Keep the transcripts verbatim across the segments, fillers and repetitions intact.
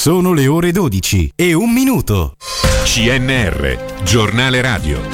Sono le ore dodici e un minuto. C N R, giornale radio.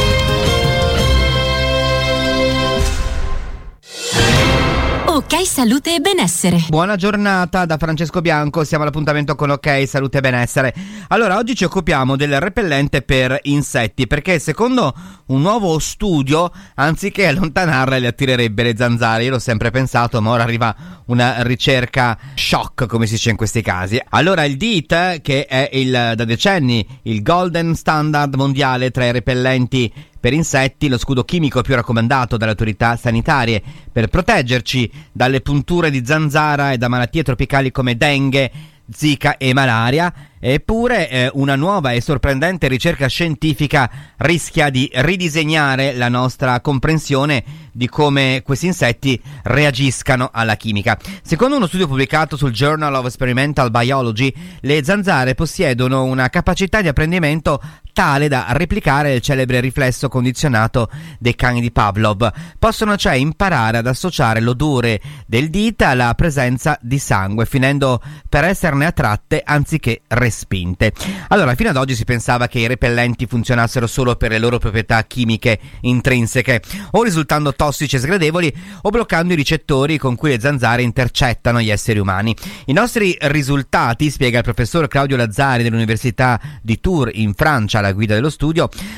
Ok Salute e Benessere. Buona giornata da Francesco Bianco, siamo all'appuntamento con Ok Salute e Benessere. Allora, oggi ci occupiamo del repellente per insetti, perché secondo un nuovo studio, anziché allontanarle, le attirerebbe le zanzare. Io l'ho sempre pensato, ma ora arriva una ricerca shock, come si dice in questi casi. Allora, il D E E T, che è il, da decenni il golden standard mondiale tra i repellenti per insetti, lo scudo chimico più raccomandato dalle autorità sanitarie per proteggerci dalle punture di zanzara e da malattie tropicali come dengue, zika e malaria. Eppure eh, una nuova e sorprendente ricerca scientifica rischia di ridisegnare la nostra comprensione di come questi insetti reagiscano alla chimica. Secondo uno studio pubblicato sul Journal of Experimental Biology, le zanzare possiedono una capacità di apprendimento tale da replicare il celebre riflesso condizionato dei cani di Pavlov. Possono cioè imparare ad associare l'odore del D E E T alla presenza di sangue, finendo per esserne attratte anziché respinte. Allora, fino ad oggi si pensava che i repellenti funzionassero solo per le loro proprietà chimiche intrinseche, o risultando tossici e sgradevoli, o bloccando i ricettori con cui le zanzare intercettano gli esseri umani. I nostri risultati, spiega il professor Claudio Lazzari dell'Università di Tours in Francia, alla guida dello studio,